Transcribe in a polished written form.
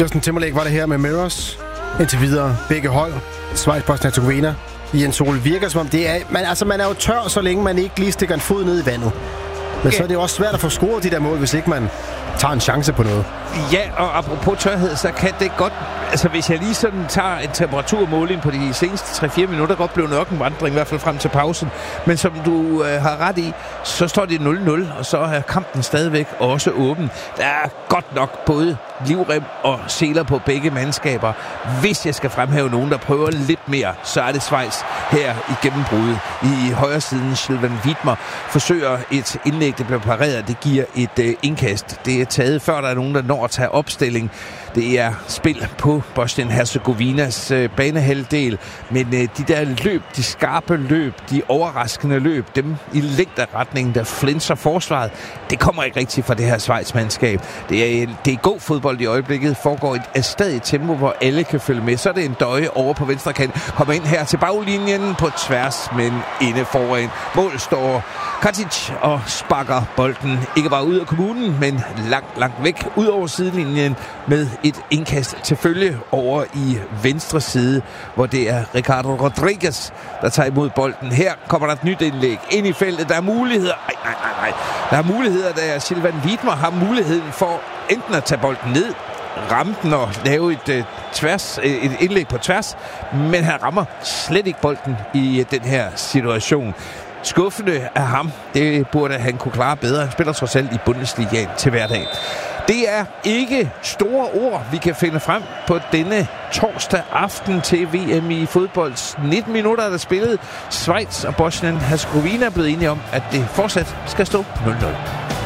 Justin Timberlake var det her med Mirrors. Indtil videre begge hold. Schweiz, Bosnien-Hercegovina. Jens Ole virker som om det er... Man er jo tør, så længe man ikke lige stikker en fod ned i vandet. Men så er det jo også svært at få scoret de der mål, hvis ikke man tager en chance på noget. Ja, og apropos tørhed, så kan det godt... Altså, hvis jeg lige sådan tager en temperaturmåling på de seneste 3-4 minutter, godt blev nok en vandring, i hvert fald frem til pausen. Men som du har ret i, så står det 0-0, og så er kampen stadigvæk også åben. Der er godt nok både livrem og seler på begge mandskaber. Hvis jeg skal fremhæve nogen, der prøver lidt mere, så er det Schweiz her i gennembruddet. I højre siden, Sylvain Wiedmer forsøger et indlæg, det bliver pareret. Det giver et indkast. Det er taget før der er nogen, der når at tage opstilling. Det er spil på Bosnien-Hercegovinas banehalvdel. Men de der løb, de skarpe løb, de overraskende løb, dem i længderetningen, der flinser forsvaret, det kommer ikke rigtigt fra det her Schweiz-mandskab. Det er god fodbold i øjeblikket, foregår et stadigt tempo, hvor alle kan følge med. Så er det en døje over på venstre kant. Kommer ind her til baglinjen på tværs, men inde foran. Mål står Katic og sparker bolden ikke bare ud af kommunen, men langt væk ud over sidelinjen med et indkast til følge over i venstre side, hvor det er Ricardo Rodriguez, der tager imod bolden. Her kommer der et nyt indlæg ind i feltet. Der er muligheder. Nej. Der er muligheder, der Sylvain Wiedmer har muligheden for enten at tage bolden ned, ramme den og lave et indlæg på tværs, men han rammer slet ikke bolden i den her situation. Skuffende af ham. Det burde han kunne klare bedre. Han spiller trods alt i Bundesligaen til hverdag. Det er ikke store ord, vi kan finde frem på denne torsdag aften til VM i fodbold. 19 minutter er der spillet. Schweiz og Bosnien-Hercegovina er blevet enige om, at det fortsat skal stå 0-0.